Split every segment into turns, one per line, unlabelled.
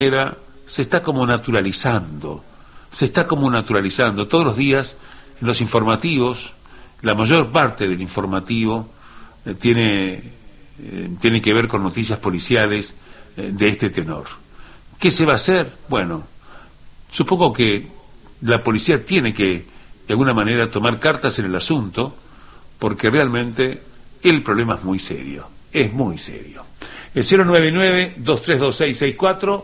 se está como naturalizando, todos los días en los informativos, la mayor parte del informativo tiene que ver con noticias policiales de este tenor. ¿Qué se va a hacer? Bueno, supongo que la policía tiene que, de alguna manera, tomar cartas en el asunto, porque realmente el problema es muy serio, El 099-232664,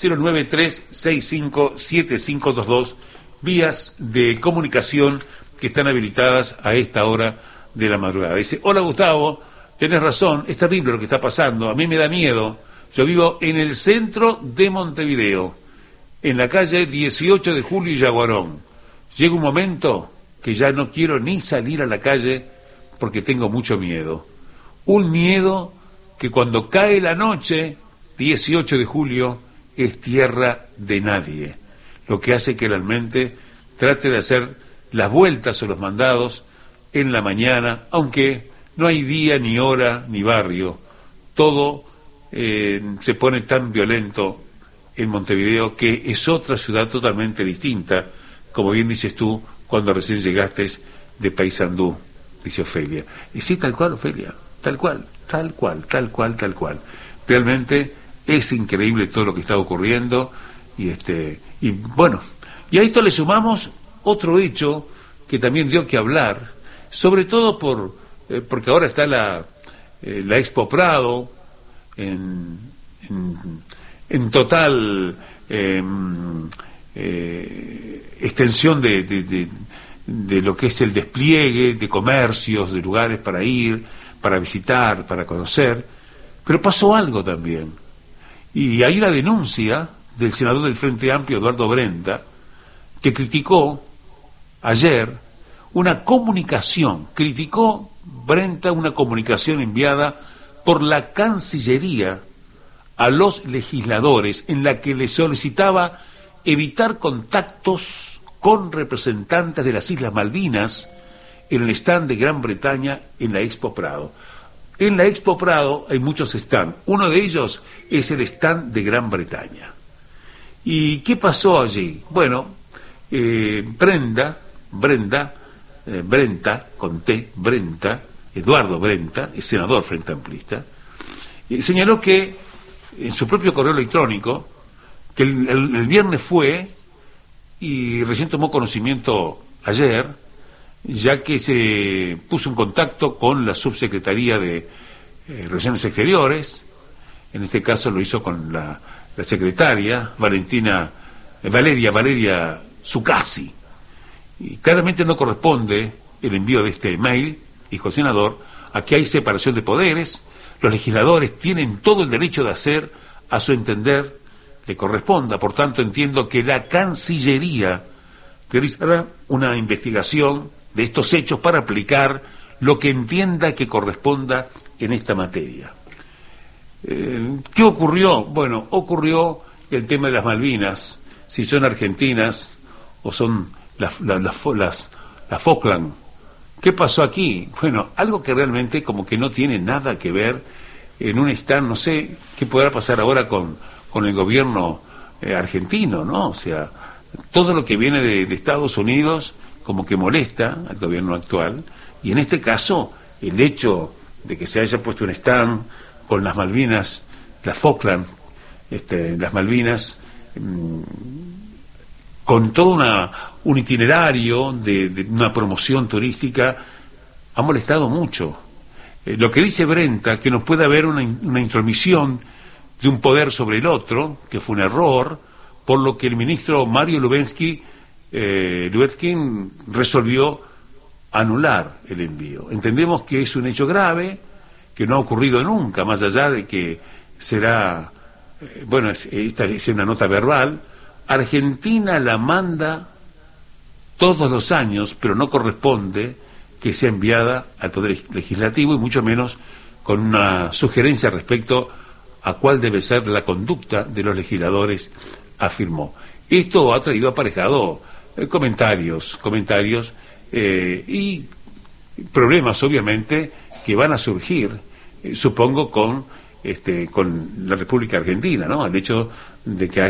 093-657522, vías de comunicación que están habilitadas a esta hora de la madrugada. Dice: hola Gustavo, tenés razón, es terrible lo que está pasando, a mí me da miedo. Yo vivo en el centro de Montevideo, en la calle 18 de Julio y Yaguarón. Llega un momento que ya no quiero ni salir a la calle porque tengo mucho miedo. Un miedo que cuando cae la noche, 18 de julio, es tierra de nadie. Lo que hace que realmente trate de hacer las vueltas o los mandados en la mañana, aunque no hay día, ni hora, ni barrio. Todo se pone tan violento en Montevideo, que es otra ciudad totalmente distinta, como bien dices tú, cuando recién llegaste de Paysandú, dice Ofelia. Y sí, tal cual, Ofelia, tal cual. Realmente es increíble todo lo que está ocurriendo, y bueno, y a esto le sumamos otro hecho que también dio que hablar, sobre todo porque ahora está la Expo Prado en total extensión de lo que es el despliegue de comercios, de lugares para ir, para visitar, para conocer. Pero pasó algo también, y hay una denuncia del senador del Frente Amplio, Eduardo Brenta, que criticó ayer una comunicación enviada por la Cancillería a los legisladores, en la que le solicitaba evitar contactos con representantes de las Islas Malvinas en el stand de Gran Bretaña en la Expo Prado. En la Expo Prado hay muchos stands, uno de ellos es el stand de Gran Bretaña. ¿Y qué pasó allí? Bueno, Brenta, con T, Brenta, Eduardo Brenta, el senador frente amplista, señaló que en su propio correo electrónico, que el viernes fue, y recién tomó conocimiento ayer, ya que se puso en contacto con la subsecretaría de Relaciones Exteriores. En este caso lo hizo con la secretaria Valeria Zuccasi, y claramente no corresponde el envío de este mail, dijo el senador. Aquí hay separación de poderes, los legisladores tienen todo el derecho de hacer, a su entender, le corresponda. Por tanto, entiendo que la Cancillería realizará una investigación de estos hechos para aplicar lo que entienda que corresponda en esta materia. ¿Qué ocurrió? Bueno, ocurrió el tema de las Malvinas, si son argentinas o son las Falkland. ¿Qué pasó aquí? Bueno, algo que realmente como que no tiene nada que ver en un stand. No sé qué podrá pasar ahora con el gobierno argentino, ¿no? O sea, todo lo que viene de Estados Unidos como que molesta al gobierno actual, y en este caso el hecho de que se haya puesto un stand con las Malvinas, las Falkland, las Malvinas, con todo un itinerario de una promoción turística, ha molestado mucho. Lo que dice Brenta, que nos puede haber una intromisión de un poder sobre el otro, que fue un error, por lo que el ministro Mario Lubensky resolvió anular el envío. Entendemos que es un hecho grave, que no ha ocurrido nunca, más allá de que será, esta es una nota verbal. Argentina la manda todos los años, pero no corresponde que sea enviada al Poder Legislativo, y mucho menos con una sugerencia respecto a cuál debe ser la conducta de los legisladores, afirmó. Esto ha traído aparejado comentarios y problemas, obviamente, que van a surgir, supongo, con con la República Argentina, ¿no? El hecho de que